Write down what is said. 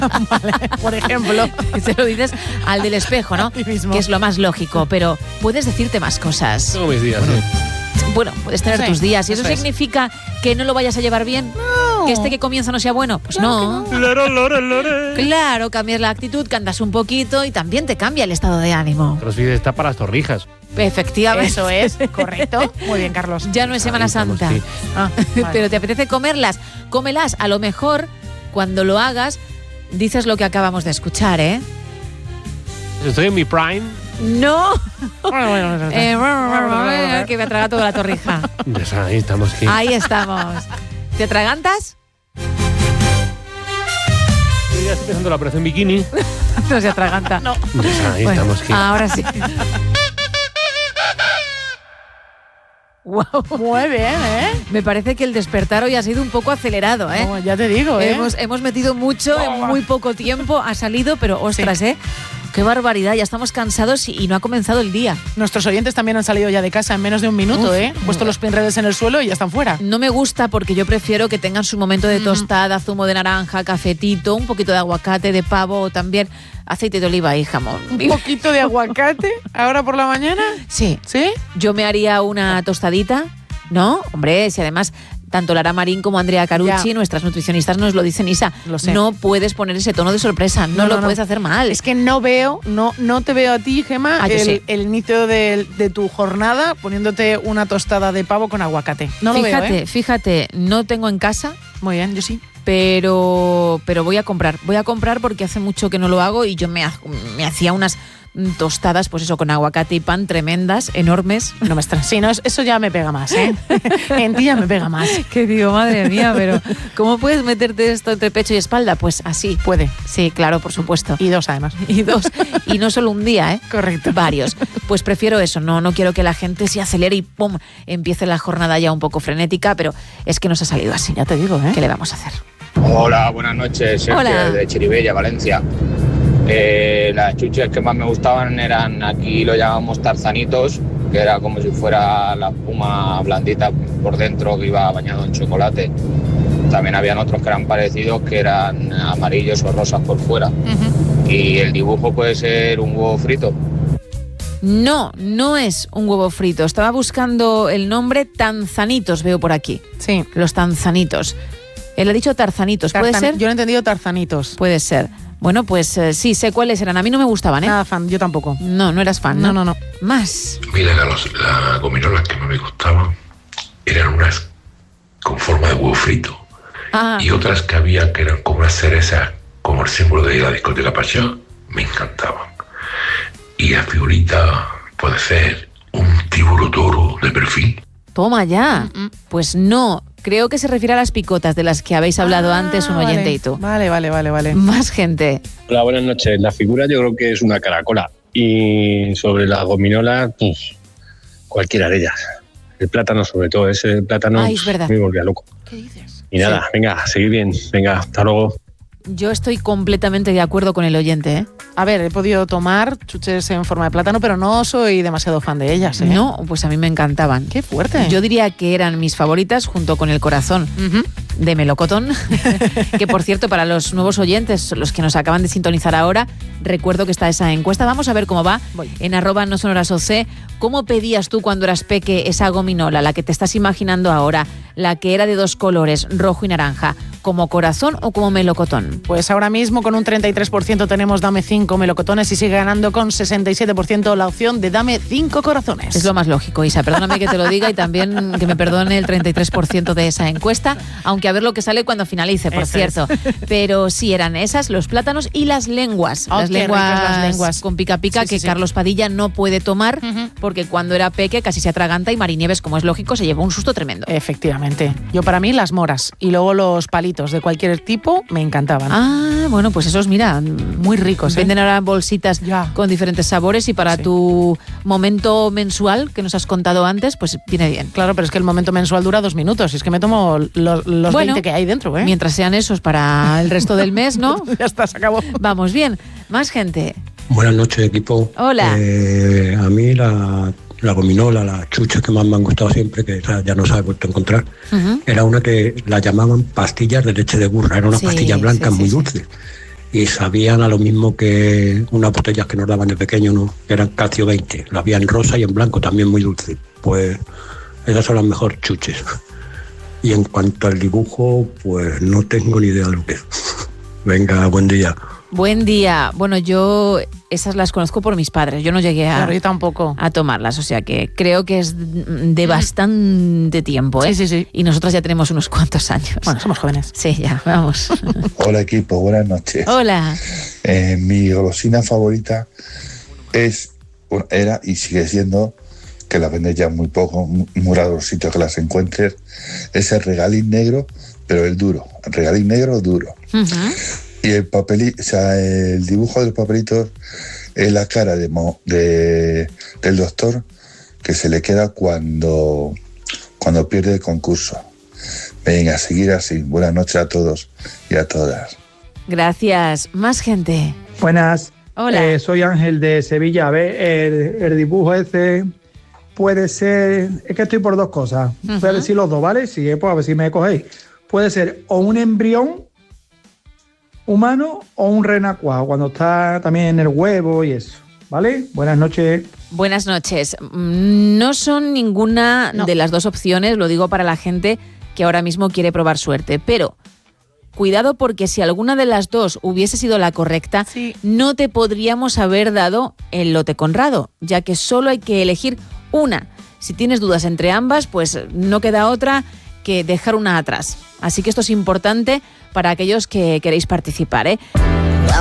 Vale, por ejemplo. Se lo dices al del espejo, ¿no? ti mismo. Que es lo más lógico, pero puedes decirte más cosas. Tengo mis días, Bueno, puedes tener Sí, tus días. ¿Y eso eso es. significa que no lo vayas a llevar bien? No. ¿Que que comienza no sea bueno? Pues no. Claro, cambias la actitud, cantas un poquito y también te cambia el estado de ánimo. CrossFit está para las torrijas. Efectivamente. Eso es, correcto. Muy bien, Carlos. Ya no es Semana Ahí estamos, Santa. sí. Vale. Pero te apetece comerlas. Cómelas. A lo mejor, cuando lo hagas, dices lo que acabamos de escuchar, ¿eh? Estoy en mi prime. No. Bueno. Que me atraga toda la torrija. Ahí estamos. ¿Qué? Ahí estamos. ¿Te atragantas? Yo ya estoy pensando en la operación bikini. No se atraganta. No. Ahí Bueno, estamos. ¿Qué? ahora sí. Wow. Muy bien, ¿eh? Me parece que el despertar hoy ha sido un poco acelerado, ¿eh? No, ya te digo, ¿eh? Hemos metido mucho en muy poco tiempo, ha salido, pero ostras, Sí. Qué barbaridad, ya estamos cansados y no ha comenzado el día. Nuestros oyentes también han salido ya de casa en menos de un minuto, Uf. ¿eh? Han puesto los pinredes en el suelo y ya están fuera. No me gusta porque yo prefiero que tengan su momento de tostada, zumo de naranja, cafetito, un poquito de aguacate, de pavo o también aceite de oliva y jamón. Un poquito de aguacate ahora por la mañana. Sí, ¿Sí? yo me haría una tostadita, ¿no? Hombre, si además tanto Lara Marín como Andrea Carucci, Ya. nuestras nutricionistas, nos lo dicen, Isa. Lo sé. No puedes poner ese tono de sorpresa, no lo puedes hacer mal. Es que no te veo a ti, Gemma, Ah, yo sí. el inicio de tu jornada poniéndote una tostada de pavo con aguacate. No lo veo, ¿eh? Fíjate, no tengo en casa, Muy bien, yo sí. pero voy a comprar. Voy a comprar porque hace mucho que no lo hago y yo me hacía unas tostadas, pues eso, con aguacate y pan tremendas, enormes. No me extraña. Sí, no, eso ya me pega más, ¿eh? En ti ya me pega más. Que digo, madre mía, pero ¿cómo puedes meterte esto entre pecho y espalda? Pues así. Puede. Sí, claro, por supuesto. Y dos, además. Y dos. Y no solo un día, ¿eh? Correcto. Varios. Pues prefiero eso, no quiero que la gente se acelere y ¡pum! Empiece la jornada ya un poco frenética, pero es que nos ha salido así. Ya te digo, ¿eh? ¿Qué le vamos a hacer? Hola, buenas noches, Sergio, Hola. de Chiribella, Valencia. Las chuches que más me gustaban eran, aquí lo llamamos tarzanitos, que era como si fuera la espuma blandita por dentro que iba bañado en chocolate. También habían otros que eran parecidos, que eran amarillos o rosas por fuera. Y el dibujo puede ser un huevo frito. No es un huevo frito. Estaba buscando el nombre tanzanitos, veo por aquí. Sí. Los tanzanitos. Él ha dicho tarzanitos, ¿puede ser? Yo no he entendido tarzanitos. Puede ser. Bueno, pues sí, sé cuáles eran. A mí no me gustaban, ¿eh? Nada fan, yo tampoco. No eras fan, ¿no? No. Más. Mira, las gominolas que más me gustaban eran unas con forma de huevo frito Ah, y otras que había que eran como unas cerezas, como el símbolo de la discoteca Pachá, me encantaban. Y la figurita puede ser un tiburón toro de perfil. toma ya. Pues no. Creo que se refiere a las picotas de las que habéis hablado antes un oyente vale. y tú. Vale. Más gente. Hola, buenas noches. La figura yo creo que es una caracola. Y sobre las gominolas, pues, cualquiera de ellas. El plátano sobre todo, ese plátano Ay, es verdad. me volvía loco. ¿Qué dices? Y nada, venga, seguid bien. Venga, hasta luego. Yo estoy completamente de acuerdo con el oyente, ¿eh? A ver, he podido tomar chuches en forma de plátano, pero no soy demasiado fan de ellas, ¿eh? No, pues a mí me encantaban. Qué fuerte. Yo diría que eran mis favoritas junto con el corazón de melocotón, que por cierto, para los nuevos oyentes, los que nos acaban de sintonizar ahora, recuerdo que está esa encuesta. Vamos a ver cómo va Voy. en @nosonorasoc. ¿Cómo pedías tú cuando eras peque esa gominola, la que te estás imaginando ahora, la que era de dos colores, rojo y naranja, como corazón o como melocotón? Pues ahora mismo con un 33% tenemos Dame 5 melocotones y sigue ganando con 67% la opción de Dame 5 corazones. Es lo más lógico, Isa. Perdóname que te lo diga y también que me perdone el 33% de esa encuesta, aunque a ver lo que sale cuando finalice, por Eso cierto. Pero sí, eran esas, los plátanos y las lenguas. Oh, qué ricas las lenguas. Con pica pica Sí, sí, que sí. Carlos Padilla no puede tomar porque cuando era peque casi se atraganta y Marinieves, como es lógico, se llevó un susto tremendo. Efectivamente. Yo para mí las moras y luego los palitos de cualquier tipo me encantaban. Ah, bueno, pues esos, mira, Muy ricos, ¿eh? venden ahora bolsitas Ya. con diferentes sabores y para Sí. tu momento mensual que nos has contado antes, pues viene bien. Claro, pero es que el momento mensual dura 2 minutos. Y es que me tomo los Bueno, 20 que hay dentro, ¿eh? Mientras sean esos para el resto del mes, ¿no? Ya está, se acabó. Vamos bien. Más gente. Buenas noches, equipo. Hola. A mí la gominola, la chucha que más me han gustado siempre, que esa ya no se ha vuelto a encontrar, era una que la llamaban pastillas de leche de burra. Era una Sí, pastilla blanca sí, sí, muy sí. dulce. y sabían a lo mismo que unas botellas que nos daban de pequeño, ¿no? Eran Casio 20, las había en rosa y en blanco, también muy dulce. Pues esas son las mejores chuches. Y en cuanto al dibujo, pues no tengo ni idea de lo que es. Venga, buen día. Buen día. Bueno, yo esas las conozco por mis padres. Yo no llegué Claro, yo tampoco. a tomarlas, o sea que creo que es de bastante tiempo, ¿eh? Sí. Y nosotras ya tenemos unos cuantos años. Bueno, somos jóvenes. Sí, ya, vamos. Hola equipo, buenas noches. Hola. Mi golosina favorita era y sigue siendo, que la venden ya muy poco, muy raro los sitios que las encuentres, es el regalín negro, pero el duro, el regalín negro duro. Uh-huh. Y el papelito, o sea, el dibujo de los papelitos es la cara del doctor que se le queda cuando pierde el concurso. Venga, a seguir así. Buenas noches a todos y a todas. Gracias. Más gente. Buenas. Hola. Soy Ángel de Sevilla. A ver, el dibujo ese puede ser... Es que estoy por dos cosas. Uh-huh. Voy a decir los dos, ¿vale? Sí, pues a ver si me cogéis. Puede ser o un embrión humano o un renacuajo, cuando está también en el huevo y eso. ¿Vale? Buenas noches. Buenas noches. No son ninguna de las dos opciones, lo digo para la gente que ahora mismo quiere probar suerte, pero cuidado porque si alguna de las dos hubiese sido la correcta, no te podríamos haber dado el lote Conrado, ya que solo hay que elegir una. Si tienes dudas entre ambas, pues no queda otra que dejar una atrás. Así que esto es importante para aquellos que queréis participar, ¿eh?